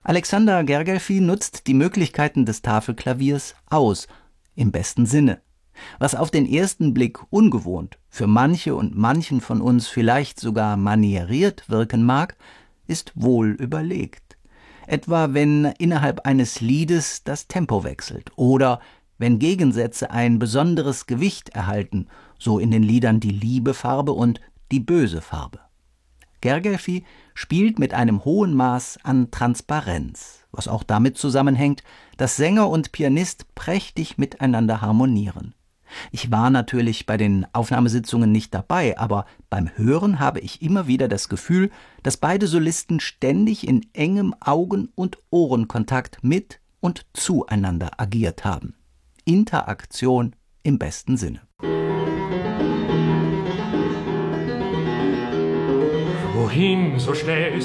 Alexander Gergely nutzt die Möglichkeiten des Tafelklaviers aus, im besten Sinne. Was auf den ersten Blick ungewohnt, für manche und manchen von uns vielleicht sogar manieriert wirken mag, ist wohl überlegt. Etwa wenn innerhalb eines Liedes das Tempo wechselt oder wenn Gegensätze ein besonderes Gewicht erhalten, so in den Liedern die liebe Farbe und die böse Farbe. Gergely spielt mit einem hohen Maß an Transparenz, was auch damit zusammenhängt, dass Sänger und Pianist prächtig miteinander harmonieren. Ich war natürlich bei den Aufnahmesitzungen nicht dabei, aber beim Hören habe ich immer wieder das Gefühl, dass beide Solisten ständig in engem Augen- und Ohrenkontakt mit und zueinander agiert haben. Interaktion im besten Sinne. Wohin so schnell